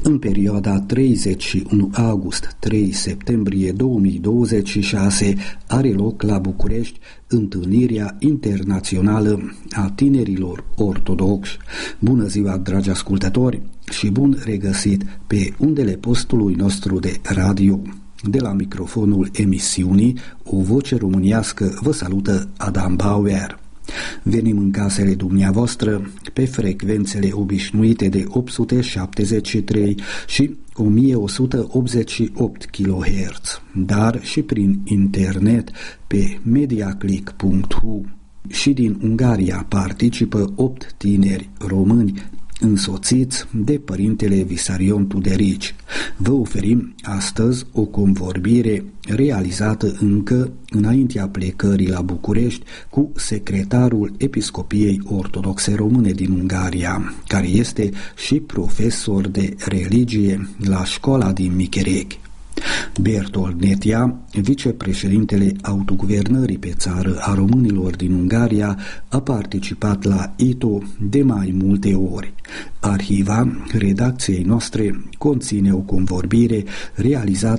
În perioada 31 august-3 septembrie 2026 are loc la București întâlnirea internațională a tinerilor ortodoxi. Bună ziua, dragi ascultători, și bun regăsit pe undele postului nostru de radio. De la microfonul emisiunii O Voce Românească vă salută Adam Bauer. Venim în casele dumneavoastră pe frecvențele obișnuite de 873 și 1188 kHz, dar și prin internet pe mediaclick.hu. Și din Ungaria participă 8 tineri români însoțiți de părintele Visarion Tuderici. Vă oferim astăzi o convorbire realizată încă înaintea plecării la București cu secretarul Episcopiei Ortodoxe Române din Ungaria, care este și profesor de religie la școala din Micherechi. Bertold Netia, vicepreședintele autoguvernării pe țară a românilor din Ungaria, a participat la ITO de mai multe ori. Arhiva redacției noastre conține o convorbire realizată